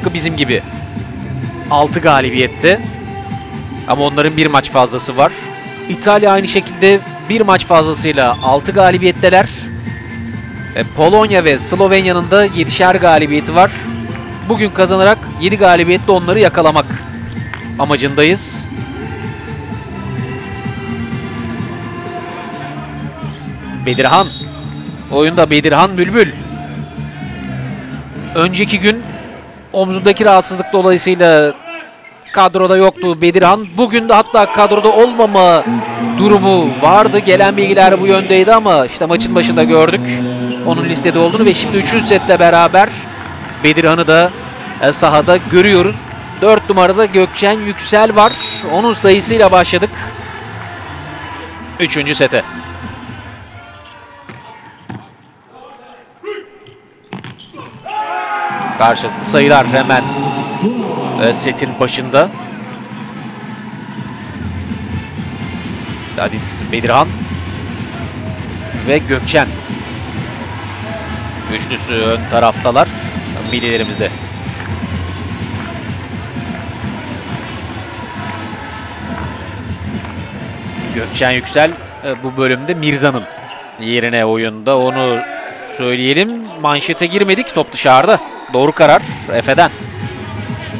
Tıpkı bizim gibi. 6 galibiyette. Ama onların bir maç fazlası var. İtalya aynı şekilde bir maç fazlasıyla 6 galibiyetteler. Polonya ve Slovenya'nın da 7'şer galibiyeti var. Bugün kazanarak 7 galibiyetle onları yakalamak amacındayız. Bedirhan. Oyunda Bedirhan Bülbül. Önceki gün omzundaki rahatsızlık dolayısıyla kadroda yoktu Bedirhan. Bugün de hatta kadroda olmama durumu vardı. Gelen bilgiler bu yöndeydi ama işte maçın başında gördük onun listede olduğunu ve şimdi 3. setle beraber Bedirhan'ı da sahada görüyoruz. 4 numarada Gökçen Yüksel var. Onun sayısıyla başladık 3. sete. Karşılıklı sayılar hemen setin başında. Dadis, Bedirhan ve Gökçen. Üçlüsü ön taraftalar. Bilgilerimizde. Gökçen Yüksel bu bölümde Mirza'nın yerine oyunda, onu söyleyelim. Manşete girmedik. Top dışarıda. Doğru karar Efe'den.